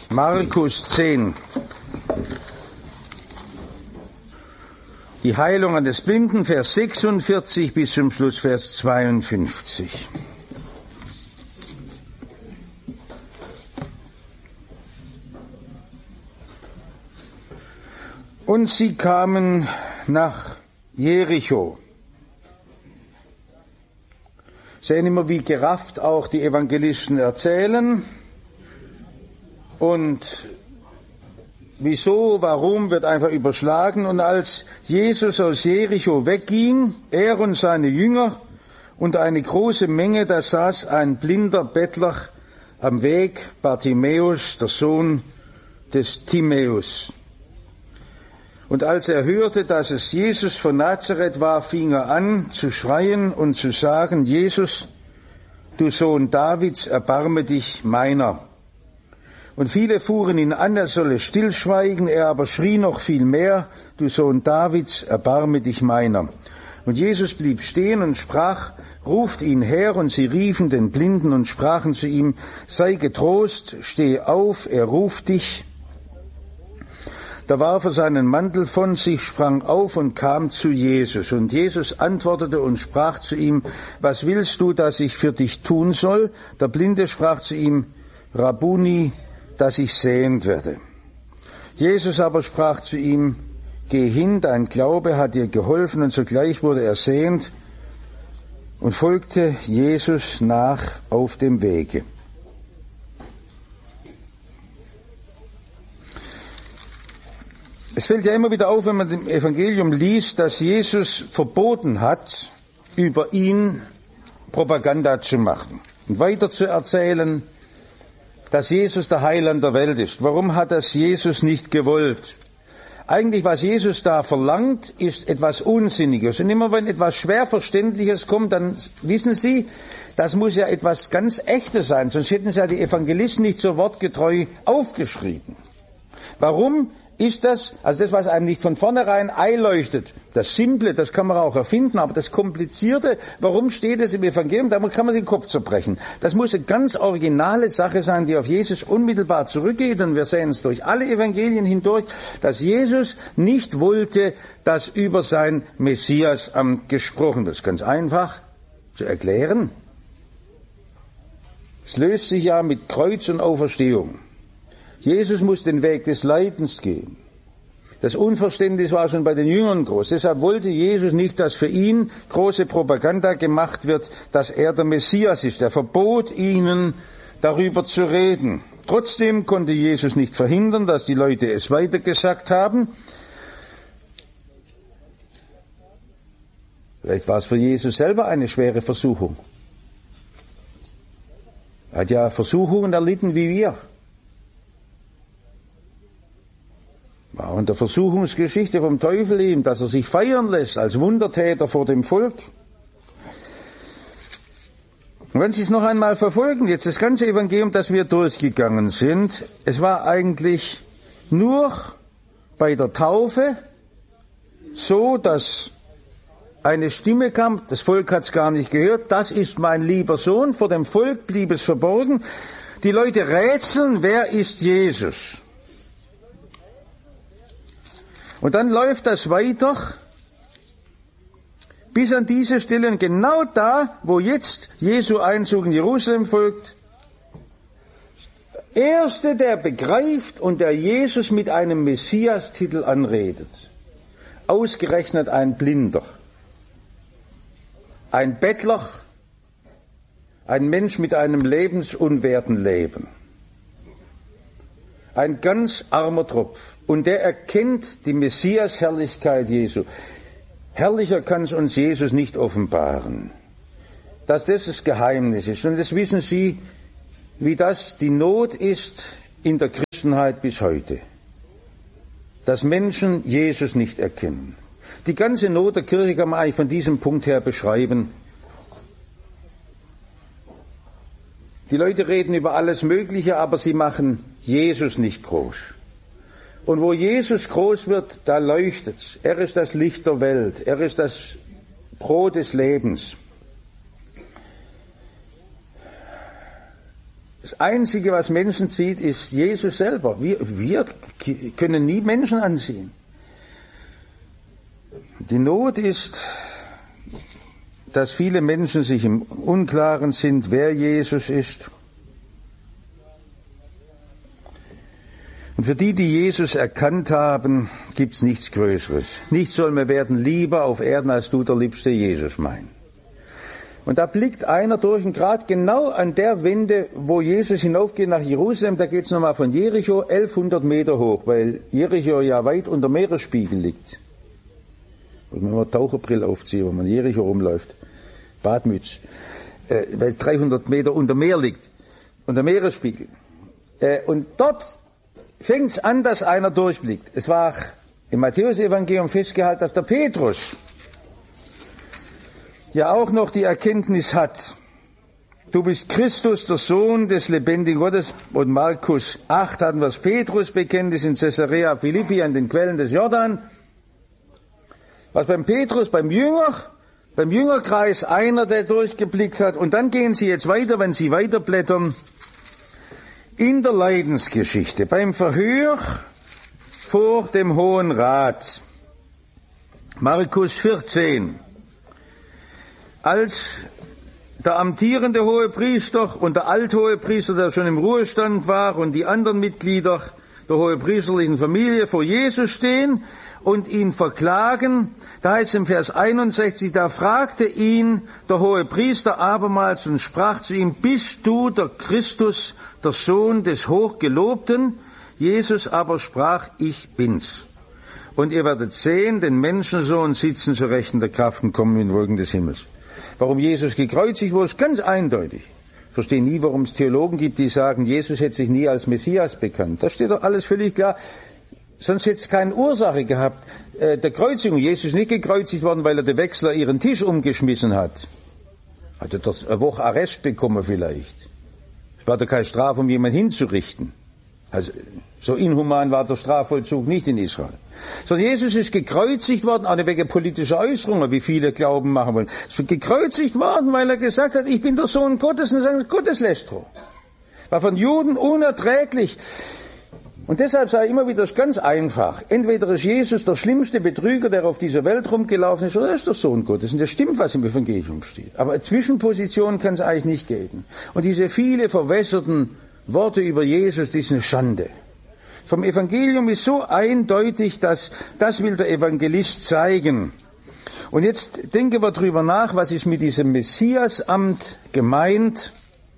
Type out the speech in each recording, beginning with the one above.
Markus 10. Die Heilung eines Blinden, Vers 46 bis zum Schluss, Vers 52. Und sie kamen nach Jericho. Sehen immer, wie gerafft auch die Evangelisten erzählen. Und wieso, warum, wird einfach überschlagen. Und als Jesus aus Jericho wegging, er und seine Jünger und eine große Menge, da saß ein blinder Bettler am Weg, Bartimäus, der Sohn des Timäus. Und als er hörte, dass es Jesus von Nazareth war, fing er an zu schreien und zu sagen: Jesus, du Sohn Davids, erbarme dich meiner. Und viele fuhren ihn an, er solle stillschweigen, er aber schrie noch viel mehr: Du Sohn Davids, erbarme dich meiner. Und Jesus blieb stehen und sprach: Ruft ihn her. Und sie riefen den Blinden und sprachen zu ihm: Sei getrost, steh auf, er ruft dich. Da warf er seinen Mantel von sich, sprang auf und kam zu Jesus. Und Jesus antwortete und sprach zu ihm: Was willst du, dass ich für dich tun soll? Der Blinde sprach zu ihm: Rabbuni, dass ich sehend werde. Jesus aber sprach zu ihm: Geh hin, dein Glaube hat dir geholfen. Und sogleich wurde er sehend und folgte Jesus nach auf dem Wege. Es fällt ja immer wieder auf, wenn man im Evangelium liest, dass Jesus verboten hat, über ihn Propaganda zu machen und weiter zu erzählen, dass Jesus der Heiland der Welt ist. Warum hat das Jesus nicht gewollt? Eigentlich, was Jesus da verlangt, ist etwas Unsinniges. Und immer wenn etwas Schwerverständliches kommt, dann wissen Sie, das muss ja etwas ganz Echtes sein, sonst hätten Sie ja die Evangelisten nicht so wortgetreu aufgeschrieben. Warum ist das, also das, was einem nicht von vornherein einleuchtet, das Simple, das kann man auch erfinden, aber das Komplizierte, warum steht es im Evangelium, damit kann man den Kopf zerbrechen. Das muss eine ganz originale Sache sein, die auf Jesus unmittelbar zurückgeht, und wir sehen es durch alle Evangelien hindurch, dass Jesus nicht wollte, dass über sein Messiasamt gesprochen wird. Das ist ganz einfach zu erklären. Es löst sich ja mit Kreuz und Auferstehung. Jesus muss den Weg des Leidens gehen. Das Unverständnis war schon bei den Jüngern groß. Deshalb wollte Jesus nicht, dass für ihn große Propaganda gemacht wird, dass er der Messias ist. Er verbot ihnen, darüber zu reden. Trotzdem konnte Jesus nicht verhindern, dass die Leute es weitergesagt haben. Vielleicht war es für Jesus selber eine schwere Versuchung. Er hat ja Versuchungen erlitten wie wir. War in der Versuchungsgeschichte vom Teufel ihm, dass er sich feiern lässt als Wundertäter vor dem Volk. Und wenn Sie es noch einmal verfolgen, jetzt das ganze Evangelium, das wir durchgegangen sind, es war eigentlich nur bei der Taufe so, dass eine Stimme kam, das Volk hat es gar nicht gehört: Das ist mein lieber Sohn. Vor dem Volk blieb es verborgen. Die Leute rätseln, wer ist Jesus? Und dann läuft das weiter bis an diese Stelle, und genau da, wo jetzt Jesu Einzug in Jerusalem folgt, der Erste, der begreift und der Jesus mit einem Messias-Titel anredet, ausgerechnet ein Blinder, ein Bettler, ein Mensch mit einem lebensunwerten Leben. Ein ganz armer Tropf. Und der erkennt die Messias-Herrlichkeit Jesu. Herrlicher kann es uns Jesus nicht offenbaren. Dass das Geheimnis ist. Und das wissen Sie, wie das die Not ist in der Christenheit bis heute. Dass Menschen Jesus nicht erkennen. Die ganze Not der Kirche kann man eigentlich von diesem Punkt her beschreiben. Die Leute reden über alles Mögliche, aber sie machen Jesus nicht groß. Und wo Jesus groß wird, da leuchtet's. Er ist das Licht der Welt. Er ist das Brot des Lebens. Das Einzige, was Menschen zieht, ist Jesus selber. Wir können nie Menschen anziehen. Die Not ist, dass viele Menschen sich im Unklaren sind, wer Jesus ist. Und für die, die Jesus erkannt haben, gibt's nichts Größeres. Nichts soll mir werden lieber auf Erden, als du der liebste Jesus mein. Und da blickt einer durch, und gerade genau an der Wende, wo Jesus hinaufgeht nach Jerusalem, da geht's nochmal von Jericho 1100 Meter hoch, weil Jericho ja weit unter Meeresspiegel liegt. Und wenn man Taucherbrille aufzieht, wenn man in Jericho rumläuft, Badmütz, weil 300 Meter unter Meer liegt, unter Meeresspiegel. Und dort fängt's an, dass einer durchblickt. Es war im Matthäus-Evangelium festgehalten, dass der Petrus ja auch noch die Erkenntnis hat, du bist Christus, der Sohn des lebendigen Gottes. Und Markus 8 hatten wir das Petrus-Bekenntnis in Caesarea Philippi an den Quellen des Jordan. Was beim Petrus, beim Jüngerkreis einer, der durchgeblickt hat. Und dann gehen Sie jetzt weiter, wenn Sie weiterblättern, in der Leidensgeschichte, beim Verhör vor dem Hohen Rat. Markus 14. Als der amtierende Hohepriester und der Althohepriester, der schon im Ruhestand war, und die anderen Mitglieder der hohepriesterlichen Familie vor Jesus stehen und ihn verklagen, da heißt es im Vers 61, da fragte ihn der Hohepriester abermals und sprach zu ihm, bist du der Christus, der Sohn des Hochgelobten? Jesus aber sprach, ich bin's. Und ihr werdet sehen, den Menschensohn sitzen zur Rechten der Kraft und kommen in Wolken des Himmels. Warum Jesus gekreuzigt wurde, ist ganz eindeutig. Ich verstehe nie, warum es Theologen gibt, die sagen, Jesus hätte sich nie als Messias bekannt. Da steht doch alles völlig klar. Sonst hätte es keine Ursache gehabt. Der Kreuzigung, Jesus ist nicht gekreuzigt worden, weil er der Wechsler ihren Tisch umgeschmissen hat. Hat er das eine Woche Arrest bekommen vielleicht. Es war doch keine Strafe, um jemanden hinzurichten. Also so inhuman war der Strafvollzug nicht in Israel. Sondern Jesus ist gekreuzigt worden, auch nicht wegen politischer Äußerungen, wie viele Glauben machen wollen. Er ist gekreuzigt worden, weil er gesagt hat, ich bin der Sohn Gottes, und sagen, Gotteslästerer. War von Juden unerträglich. Und deshalb sage ich immer wieder, das ist ganz einfach. Entweder ist Jesus der schlimmste Betrüger, der auf dieser Welt rumgelaufen ist, oder er ist der Sohn Gottes. Und das stimmt, was im Evangelium steht. Aber eine Zwischenposition kann es eigentlich nicht geben. Und diese viele verwässerten Worte über Jesus, das ist eine Schande. Vom Evangelium ist so eindeutig, dass das will der Evangelist zeigen. Und jetzt denken wir drüber nach, was ist mit diesem Messiasamt gemeint?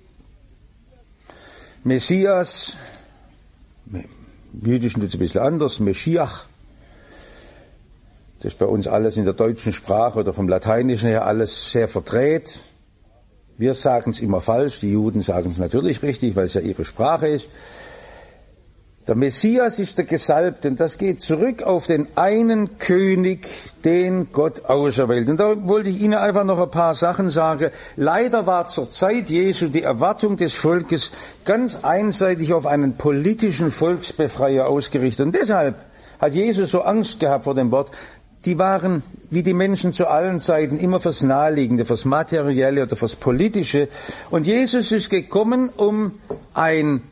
Messias, im Jüdischen ist es ein bisschen anders, Meschiach. Das ist bei uns alles in der deutschen Sprache oder vom Lateinischen her alles sehr verdreht. Wir sagen es immer falsch, die Juden sagen es natürlich richtig, weil es ja ihre Sprache ist. Der Messias ist der Gesalbte, und das geht zurück auf den einen König, den Gott auserwählt. Und da wollte ich Ihnen einfach noch ein paar Sachen sagen. Leider war zur Zeit Jesu die Erwartung des Volkes ganz einseitig auf einen politischen Volksbefreier ausgerichtet. Und deshalb hat Jesus so Angst gehabt vor dem Wort. Die waren, wie die Menschen zu allen Zeiten, immer fürs Naheliegende, fürs Materielle oder fürs Politische. Und Jesus ist gekommen, um ein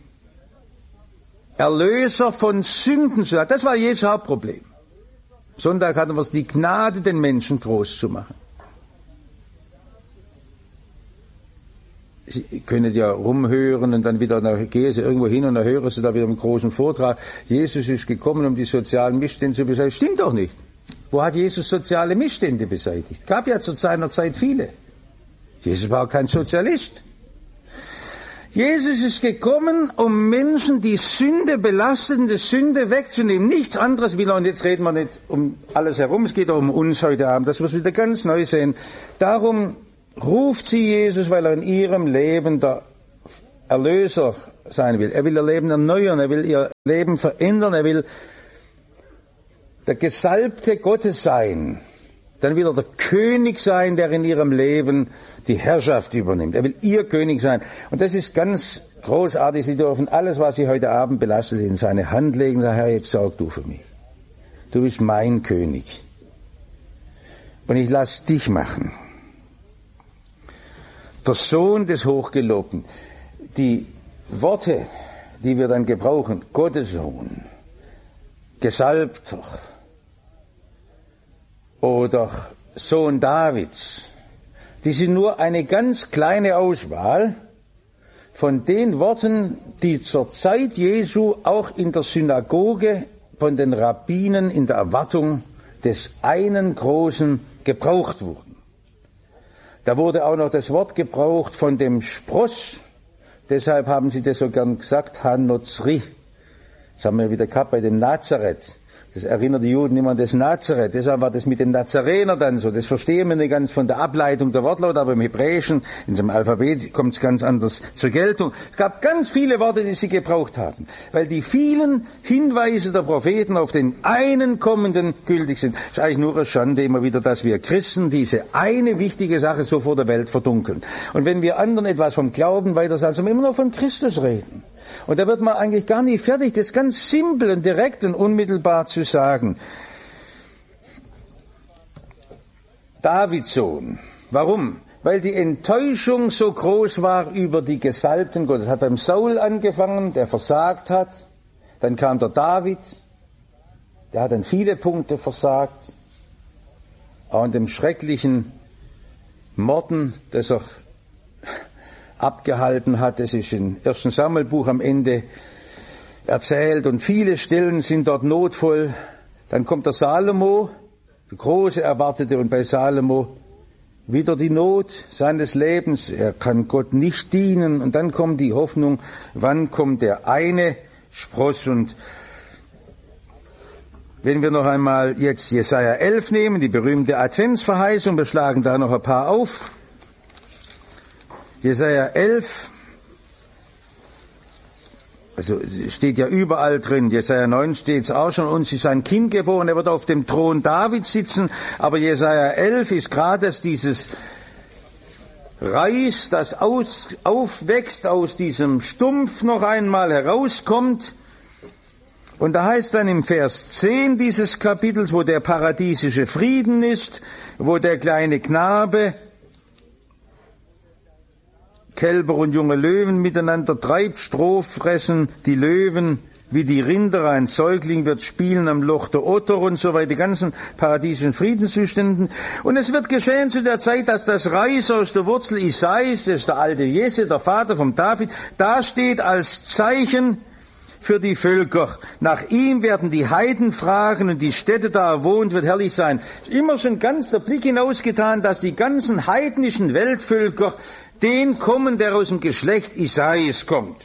Erlöser von Sünden zu sein. Das war Jesu Hauptproblem. Sonntag hatten wir es, die Gnade, den Menschen groß zu machen. Sie können ja rumhören und dann wieder gehen Sie irgendwo hin und dann hören Sie da wieder einen großen Vortrag. Jesus ist gekommen, um die sozialen Missstände zu beseitigen. Stimmt doch nicht. Wo hat Jesus soziale Missstände beseitigt? Gab ja zu seiner Zeit viele. Jesus war kein Sozialist. Jesus ist gekommen, um Menschen die Sünde, belastende Sünde wegzunehmen. Nichts anderes will er. Und jetzt reden wir nicht um alles herum. Es geht auch um uns heute Abend. Das müssen wir wieder ganz neu sehen. Darum ruft sie Jesus, weil er in ihrem Leben der Erlöser sein will. Er will ihr Leben erneuern. Er will ihr Leben verändern. Er will der Gesalbte Gottes sein. Dann will er der König sein, der in ihrem Leben die Herrschaft übernimmt. Er will ihr König sein. Und das ist ganz großartig. Sie dürfen alles, was Sie heute Abend belastet, in seine Hand legen. Sagen, Herr, jetzt sorg du für mich. Du bist mein König. Und ich lass dich machen. Der Sohn des Hochgelobten. Die Worte, die wir dann gebrauchen, Gottes Sohn, Gesalbter oder Sohn Davids, die sind nur eine ganz kleine Auswahl von den Worten, die zur Zeit Jesu auch in der Synagoge von den Rabbinen in der Erwartung des einen Großen gebraucht wurden. Da wurde auch noch das Wort gebraucht von dem Spross, deshalb haben sie das so gern gesagt, Hanozri. Das haben wir wieder gehabt bei dem Nazareth. Das erinnert die Juden immer an das Nazareth. Deshalb war das mit dem Nazarener dann so. Das verstehen wir nicht ganz von der Ableitung der Wortlaut, aber im Hebräischen, in seinem Alphabet, kommt es ganz anders zur Geltung. Es gab ganz viele Worte, die sie gebraucht haben, weil die vielen Hinweise der Propheten auf den einen Kommenden gültig sind. Es ist eigentlich nur eine Schande immer wieder, dass wir Christen diese eine wichtige Sache so vor der Welt verdunkeln. Und wenn wir anderen etwas vom Glauben weiter sagen, sollen wir immer noch von Christus reden. Und da wird man eigentlich gar nicht fertig, das ganz simpel und direkt und unmittelbar zu sagen. Davids Sohn. Warum? Weil die Enttäuschung so groß war über die Gesalbten Gottes. Das hat beim Saul angefangen, der versagt hat. Dann kam der David, der hat an viele Punkte versagt. Auch an dem schrecklichen Morden, das er abgehalten hat. Es ist im 1. Samuelbuch am Ende erzählt und viele Stellen sind dort notvoll. Dann kommt der Salomo, der große Erwartete, und bei Salomo wieder die Not seines Lebens. Er kann Gott nicht dienen und dann kommt die Hoffnung, wann kommt der eine Spross. Und wenn wir noch einmal jetzt Jesaja 11 nehmen, die berühmte Adventsverheißung, wir schlagen da noch ein paar auf. Jesaja 11, also steht ja überall drin, Jesaja 9 steht es auch schon, uns ist ein Kind geboren, er wird auf dem Thron Davids sitzen, aber Jesaja 11 ist gerade dieses Reis, das aufwächst aus diesem Stumpf noch einmal herauskommt. Und da heißt dann im Vers 10 dieses Kapitels, wo der paradiesische Frieden ist, wo der kleine Knabe Kälber und junge Löwen miteinander treibt, Stroh fressen die Löwen wie die Rinder, ein Säugling wird spielen am Loch der Otter und so weiter, die ganzen paradiesischen Friedenszuständen. Und es wird geschehen zu der Zeit, dass das Reis aus der Wurzel Isais, das ist der alte Jesse, der Vater vom David, da steht als Zeichen für die Völker. Nach ihm werden die Heiden fragen und die Städte, da er wohnt, wird herrlich sein. Immer schon ganz der Blick hinausgetan, dass die ganzen heidnischen Weltvölker den kommen, der aus dem Geschlecht Isais kommt.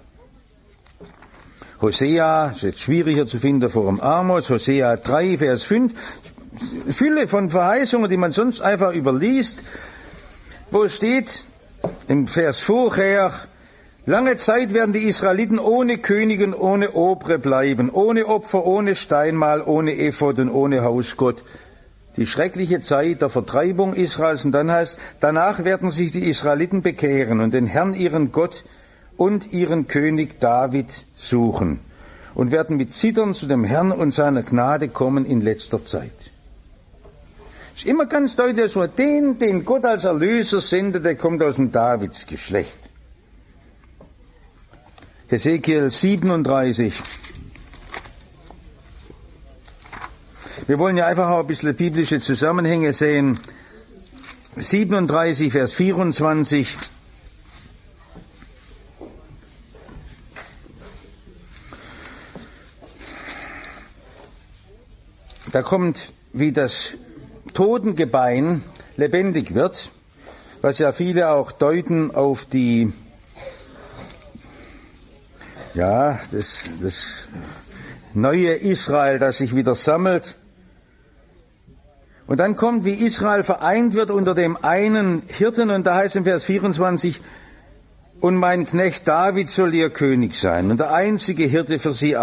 Hosea, ist jetzt schwieriger zu finden vor dem Amos, Hosea 3, Vers 5, Fülle von Verheißungen, die man sonst einfach überliest, wo steht im Vers vorher, lange Zeit werden die Israeliten ohne Königin, ohne Obre bleiben, ohne Opfer, ohne Steinmal, ohne Ephod und ohne Hausgott. Die schreckliche Zeit der Vertreibung Israels, und dann heißt, danach werden sich die Israeliten bekehren und den Herrn ihren Gott und ihren König David suchen und werden mit Zittern zu dem Herrn und seiner Gnade kommen in letzter Zeit. Es ist immer ganz deutlich, so den Gott als Erlöser sendet, der kommt aus dem Davidsgeschlecht. Hesekiel 37. Wir wollen ja einfach auch ein bisschen biblische Zusammenhänge sehen. 37, Vers 24. Da kommt, wie das Totengebein lebendig wird, was ja viele auch deuten auf die, das neue Israel, das sich wieder sammelt. Und dann kommt, wie Israel vereint wird unter dem einen Hirten, und da heißt im Vers 24, und mein Knecht David soll ihr König sein und der einzige Hirte für sie